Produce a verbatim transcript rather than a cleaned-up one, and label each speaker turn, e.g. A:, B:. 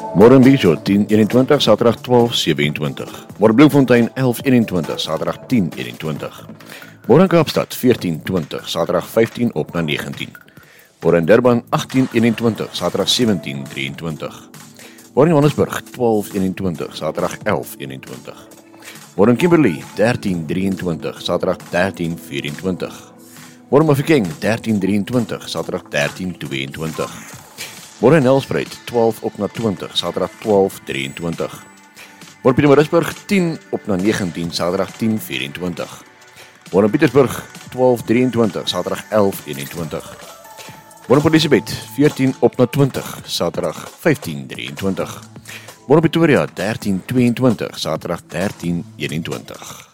A: Morenbito tien eenentwintig, Saterdag twaalf sewenentwintig. Morenbloemfontein elf eenentwintig, Saterdag tien eenentwintig. Morenkaapstad veertien twintig, Saterdag vyftien op na negentien. Moren Durban agttien eenentwintig, Saterdag sewentien drieëntwintig. Moren Johannesburg twaalf eenentwintig, Saterdag elf eenentwintig. Moren Kimberley dertien drieëntwintig, Saterdag dertien vyerentwintig. Moren Mafeking dertien drieëntwintig, Saterdag dertien tweeëntwintig. Moren Nelspruit twaalf op na twintig, Saterdag twaalf drieëntwintig. Moren Pietermaritzburg tien op na negentien, Saterdag tien vyerentwintig. Moren Pietersburg twaalf drieëntwintig, Saterdag elf eenentwintig. Moren Port Elizabeth veertien op na twintig, Saterdag vyftien drieëntwintig. Moren Pretoria dertien tweeëntwintig, Saterdag dertien eenentwintig.